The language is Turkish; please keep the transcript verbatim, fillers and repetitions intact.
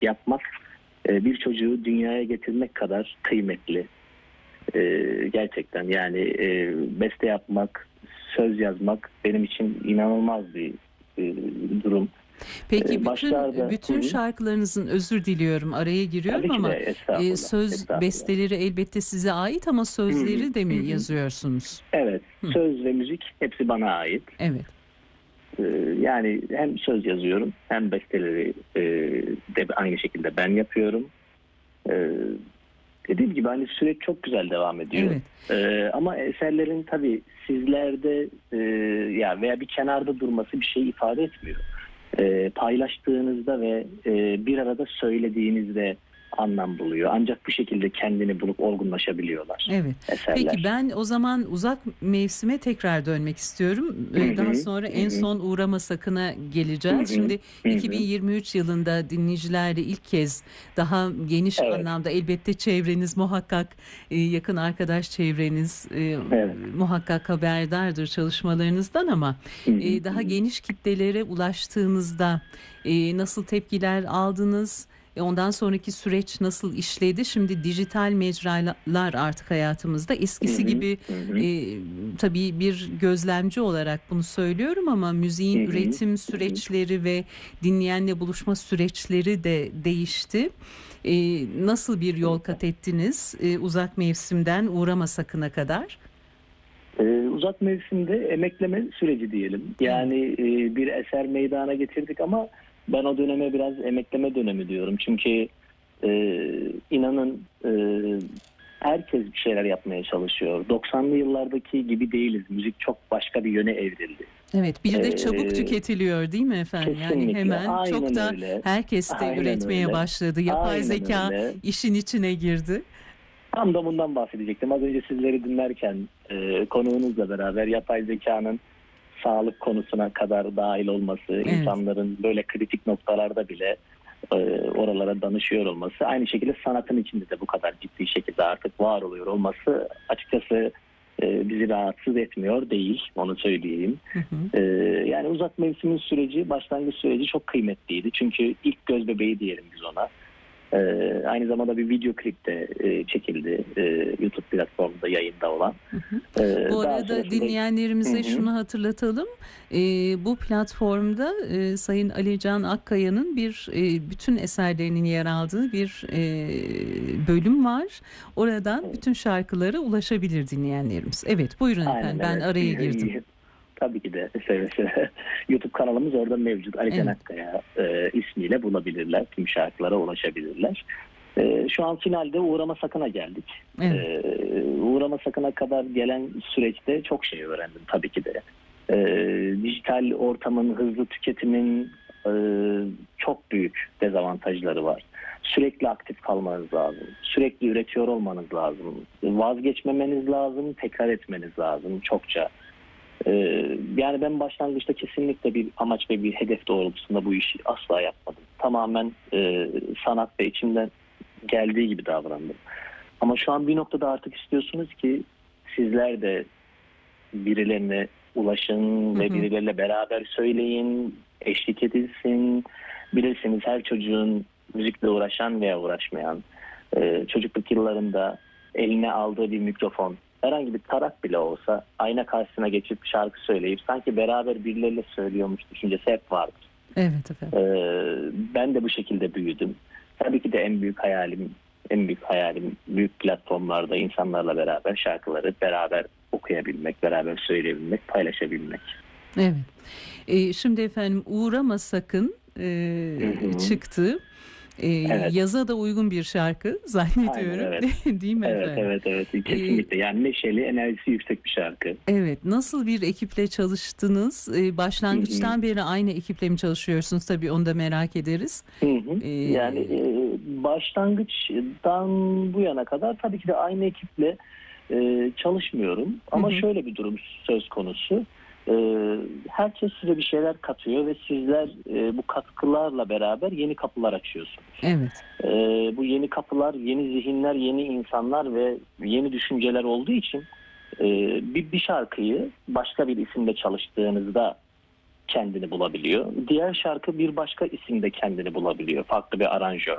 yapmak e, bir çocuğu dünyaya getirmek kadar kıymetli. E, gerçekten yani e, beste yapmak, söz yazmak benim için inanılmaz bir e, durum. Peki E, bütün başlarda hı bütün hı, şarkılarınızın, özür diliyorum araya tabii giriyorum ki de ama e, estağfurullah, söz estağfurullah. besteleri elbette size ait ama Hı hı, sözleri de mi hı hı. yazıyorsunuz? Evet, Hı, söz ve müzik hepsi bana ait. evet. E, yani hem söz yazıyorum hem besteleri e, de aynı şekilde ben yapıyorum. E, Dediğim gibi hani süreç çok güzel devam ediyor. Evet. Ee, ama eserlerin tabii sizlerde e, ya veya bir kenarda durması bir şey ifade etmiyor. Ee, paylaştığınızda ve e, bir arada söylediğinizde anlam buluyor. Ancak bu şekilde kendini bulup olgunlaşabiliyorlar Evet. Peki eserler. ben o zaman uzak mevsime tekrar dönmek istiyorum. Hı Ee, Daha hı, sonra hı en hı, son Uğrama Sakın'a hı geleceğiz. hı, Şimdi hı hı. iki bin yirmi üç yılında dinleyicilerle ilk kez daha geniş Evet, anlamda elbette çevreniz muhakkak e, yakın arkadaş çevreniz e, evet. muhakkak haberdardır çalışmalarınızdan ama Hı hı, e, hı daha hı. geniş kitlelere ulaştığınızda e, nasıl tepkiler aldınız? E, Ondan sonraki süreç nasıl işledi? Şimdi dijital mecralar artık hayatımızda. Hı Eskisi hı, gibi hı hı, e, tabii bir gözlemci olarak bunu söylüyorum ama hı müziğin hı, üretim hı hı. süreçleri ve dinleyenle buluşma süreçleri de değişti. E, Nasıl bir yol Kesinlikle. kat ettiniz e, uzak mevsimden Uğrama Sakın'a kadar? Ee, uzak mevsimde emekleme süreci diyelim. Evet. Yani e, bir eser meydana getirdik ama ben o döneme biraz emekleme dönemi diyorum. Çünkü e, inanın e, herkes bir şeyler yapmaya çalışıyor. doksanlı yıllardaki gibi değiliz. Müzik çok başka bir yöne evrildi. Evet, bir de çabuk Ee, tüketiliyor değil mi efendim? Yani kesinlikle. hemen çok Aynen da öyle. herkes de Aynen üretmeye öyle. başladı. Yapay Aynen zeka öyle. işin içine girdi. Tam da bundan bahsedecektim. Az önce sizleri dinlerken e, konuğunuzla beraber yapay zekanın sağlık konusuna kadar dahil olması, Evet. insanların böyle kritik noktalarda bile e, oralara danışıyor olması, aynı şekilde sanatın içinde de bu kadar ciddi şekilde artık var oluyor olması açıkçası e, bizi rahatsız etmiyor değil, onu söyleyeyim. Hı hı. E, yani uzak mevsimin süreci, başlangıç süreci çok kıymetliydi. Çünkü ilk göz bebeği diyelim biz ona. Ee, aynı zamanda bir video klip de e, çekildi e, YouTube platformunda yayında olan. Hı hı. Ee, Bu daha arada sonrasında hı dinleyenlerimize hı, şunu hatırlatalım. Ee, bu platformda e, Sayın Ali Can Akkaya'nın bir e, bütün eserlerinin yer aldığı bir e, bölüm var. Oradan bütün şarkılara ulaşabilir dinleyenlerimiz. Evet, buyurun aynen efendim. Ben evet. araya girdim. Tabii ki de seve seve. YouTube kanalımız orada mevcut. Ali Can Evet, Akkaya e, ismiyle bulabilirler. Tüm şarkılara ulaşabilirler. E, şu an finalde Uğrama Sakın'a geldik. evet, E, Uğrama Sakın'a kadar gelen süreçte çok şey öğrendim tabii ki de. E, dijital ortamın, hızlı tüketimin e, çok büyük dezavantajları var. Sürekli aktif kalmanız lazım. Sürekli üretiyor olmanız lazım. Vazgeçmemeniz lazım, tekrar etmeniz lazım çokça. Ee, yani ben başlangıçta kesinlikle bir amaç ve bir hedef doğrultusunda bu işi asla yapmadım. Tamamen e, sanat ve içimden geldiği gibi davrandım. Ama şu an bir noktada artık istiyorsunuz ki sizler de birilerine ulaşın hı ve hı, birileriyle beraber söyleyin, eşlik edilsin. Bilirsiniz her çocuğun müzikle uğraşan veya uğraşmayan e, çocukluk yıllarında eline aldığı bir mikrofon, herhangi bir tarak bile olsa ayna karşısına geçip şarkı söyleyip sanki beraber birileriyle söylüyormuş düşüncesi hep vardır. evet efendim. E, ben de bu şekilde büyüdüm. Tabii ki de en büyük hayalim, en büyük hayalim büyük platformlarda insanlarla beraber şarkıları beraber okuyabilmek, beraber söyleyebilmek, paylaşabilmek. Evet. E, şimdi efendim Uğrama Sakın Hı e, hı. çıktı. E, Evet. Yaza da uygun bir şarkı Aynen zannediyorum. evet. Değil mi Evet efendim? evet evet E, kesinlikle. Yani neşeli, enerjisi yüksek bir şarkı. evet. Nasıl bir ekiple çalıştınız? E, Hı hı. başlangıçtan beri aynı ekiple mi çalışıyorsunuz? Tabii onu da merak ederiz. Hı hı. E, Yani e, başlangıçtan bu yana kadar tabii ki de aynı ekiple e, çalışmıyorum. hı Ama hı, şöyle bir durum söz konusu. E, herkes size bir şeyler katıyor ve sizler e, bu katkılarla beraber yeni kapılar açıyorsunuz. evet. E, bu yeni kapılar, yeni zihinler, yeni insanlar ve yeni düşünceler olduğu için e, bir, bir şarkıyı başka bir isimde çalıştığınızda kendini bulabiliyor. Diğer şarkı bir başka isimde kendini bulabiliyor. Farklı bir aranjör.